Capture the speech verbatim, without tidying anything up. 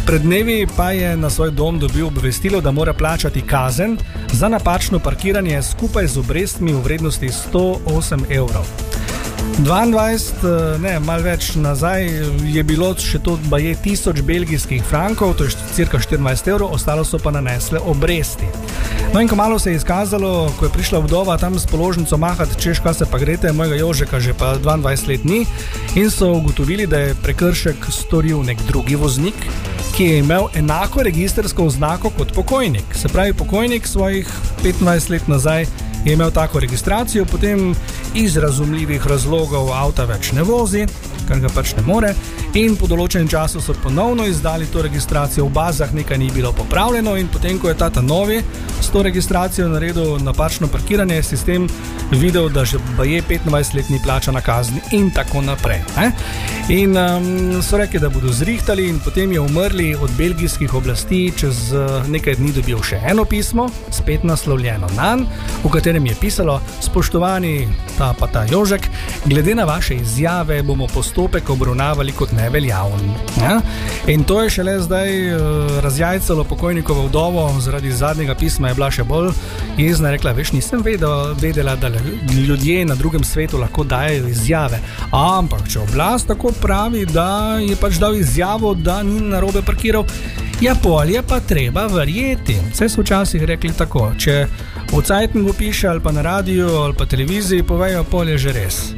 Pred dnevi pa je na svoj dom dobil obvestilo, da mora plačati kazen za napačno parkiranje skupaj z obrestmi v vrednosti sto osem evrov. dvaindvajset, ne, malo več nazaj je bilo še to baje tisoč belgijskih frankov, to je cirka štiriindvajset evrov, ostalo so pa nanesle obresti. No in ko malo se je izkazalo, ko je prišla vdova tam s položnico mahati, češ, kaj se pa grete, mojega Jožeka že pa dvaindvajset let ni, in so ugotovili, da je prekršek storil nek drugi voznik, ki je imel enako registrsko oznako kot pokojnik. Se pravi, pokojnik svojih petindvajset let nazaj je imel tako registracijo, potem iz razumljivih razlogov avta več ne vozi, kar ga pač ne more, in po določenem času so ponovno izdali to registracijo, v bazah nekaj ni bilo popravljeno, in potem, ko je tata novi s to registracijo naredil napačno parkiranje, je sistem videl, da že baje petindvajset let ni plačana kazni in tako naprej. Ne? In um, so rekli, da bodo zrihtali, in potem je umrli od belgijskih oblasti čez uh, nekaj dni dobil še eno pismo, spet naslovljeno nanj, v katerem je pisalo: spoštovani ta pa ta Jožek, glede na vaše izjave bomo postopek obravnavali kot neveljaven. Ja? In to je šele zdaj uh, razjajcalo pokojnikovo vdovo, zaradi zadnjega pisma je bila še bolj jezna, rekla: veš, nisem vedela, vedela, da ljudje na drugem svetu lahko dajo izjave, ampak če oblast tako pravi, da je pač dal izjavo, da ni narobe parkiral, ja, pol je pa treba verjeti. Vse so včasih rekli tako, če v Cajtngu piše ali pa na radiju ali pa televiziji, povejo, pol je že res.